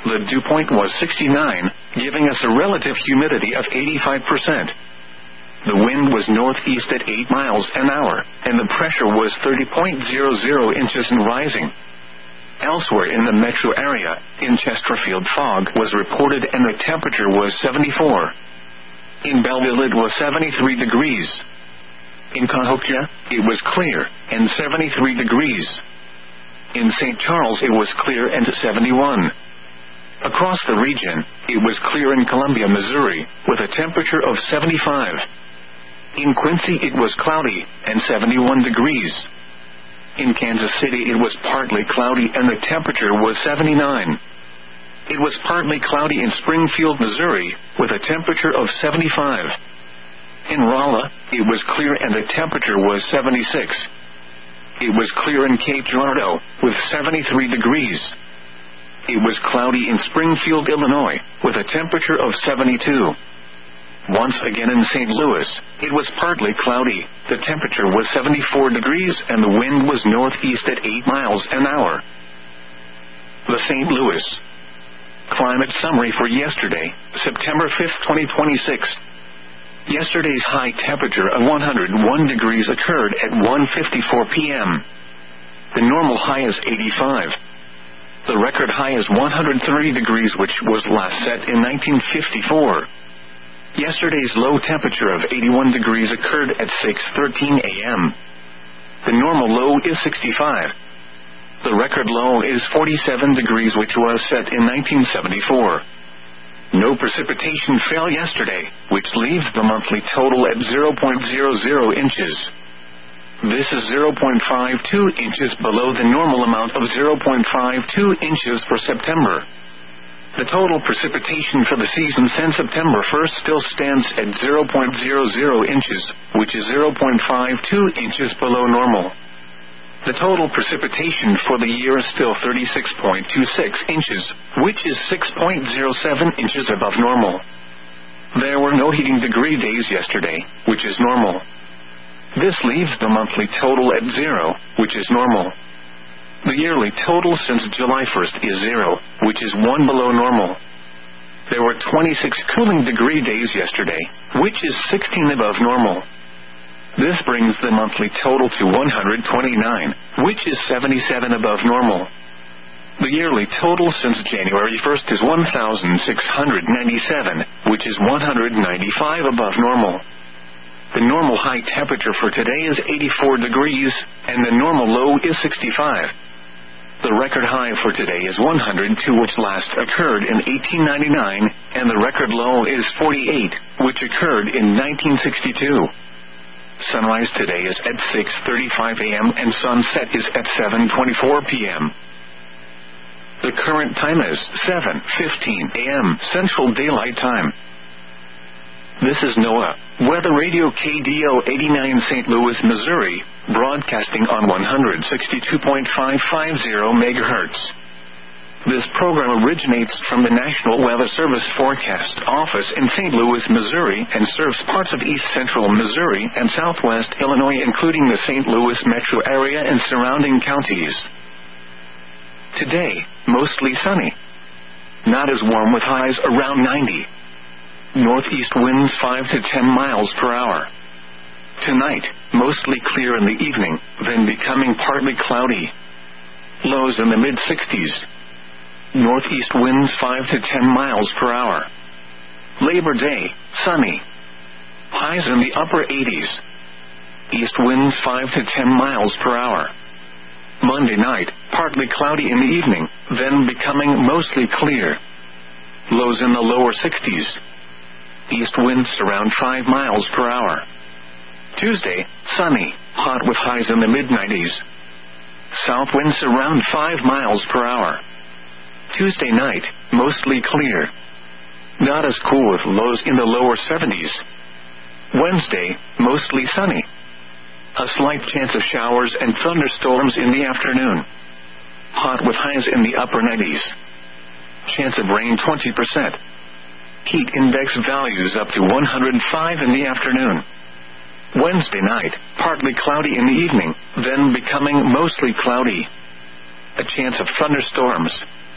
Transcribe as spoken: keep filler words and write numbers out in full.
The dew point was sixty-nine, giving us a relative humidity of eighty-five percent. The wind was northeast at eight miles an hour, and the pressure was thirty point zero zero inches and rising. Elsewhere in the metro area, in Chesterfield fog was reported and the temperature was seventy-four. In Belleville it was seventy-three degrees. In Cahokia, it was clear, and seventy-three degrees. In Saint Charles it was clear and seventy-one. Across the region, it was clear in Columbia, Missouri, with a temperature of seventy-five. In Quincy it was cloudy, and seventy-one degrees. In Kansas City it was partly cloudy and the temperature was seventy-nine. It was partly cloudy in Springfield, Missouri, with a temperature of seventy-five. In Rolla, it was clear and the temperature was seventy-six. It was clear in Cape Girardeau, with seventy-three degrees. It was cloudy in Springfield, Illinois, with a temperature of seventy-two. Once again in Saint Louis, it was partly cloudy, the temperature was seventy-four degrees and the wind was northeast at eight miles an hour. The Saint Louis climate summary for yesterday, September fifth, twenty twenty-six. Yesterday's high temperature of one hundred one degrees occurred at one fifty-four p.m. The normal high is eighty-five. The record high is one hundred three degrees, which was last set in nineteen fifty-four. Yesterday's low temperature of eighty-one degrees occurred at six thirteen a.m. The normal low is sixty-five. The record low is forty-seven degrees, which was set in nineteen seventy-four. No precipitation fell yesterday, which leaves the monthly total at zero point zero zero inches. This is zero point five two inches below the normal amount of zero point five two inches for September. The total precipitation for the season since September first still stands at zero point zero zero inches, which is zero point five two inches below normal. The total precipitation for the year is still thirty-six point two six inches, which is six point zero seven inches above normal. There were no heating degree days yesterday, which is normal. This leaves the monthly total at zero, which is normal. The yearly total since July first is zero, which is one below normal. There were twenty-six cooling degree days yesterday, which is sixteen above normal. This brings the monthly total to one hundred twenty-nine, which is seventy-seven above normal. The yearly total since January first is one thousand six hundred ninety-seven, which is one hundred ninety-five above normal. The normal high temperature for today is eighty-four degrees, and the normal low is sixty-five. The record high for today is one hundred two, which last occurred in eighteen ninety-nine, and the record low is forty-eight, which occurred in nineteen sixty-two. Sunrise today is at six thirty-five a.m. and sunset is at seven twenty-four p.m. The current time is seven fifteen a.m. Central Daylight Time. This is NOAA Weather Radio K D O eighty-nine Saint Louis, Missouri, broadcasting on one hundred sixty-two point five five zero megahertz. This program originates from the National Weather Service Forecast Office in Saint Louis, Missouri, and serves parts of east central Missouri and southwest Illinois, including the Saint Louis metro area and surrounding counties. Today, mostly sunny. Not as warm, with highs around ninety. Northeast winds five to ten miles per hour. Tonight, mostly clear in the evening, then becoming partly cloudy. Lows in the mid-sixties. Northeast winds five to ten miles per hour. Labor Day, sunny. Highs in the upper eighties. East winds five to ten miles per hour. Monday night, partly cloudy in the evening, then becoming mostly clear. Lows in the lower sixties. East winds around five miles per hour. Tuesday, sunny, hot with highs in the mid-nineties. South winds around five miles per hour. Tuesday night, mostly clear. Not as cool, with lows in the lower seventies. Wednesday, mostly sunny. A slight chance of showers and thunderstorms in the afternoon. Hot with highs in the upper nineties. Chance of rain twenty percent. Heat index values up to one hundred five in the afternoon. Wednesday night, partly cloudy in the evening, then becoming mostly cloudy. A chance of thunderstorms.